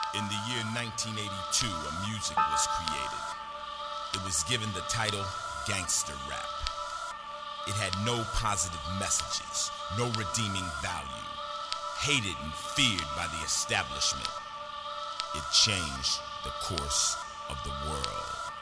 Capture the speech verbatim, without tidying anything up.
In the year nineteen eighty-two, a music was created. It was given the title Gangster Rap. It had no positive messages, no redeeming value. Hated and feared by the establishment. It changed the course of the world.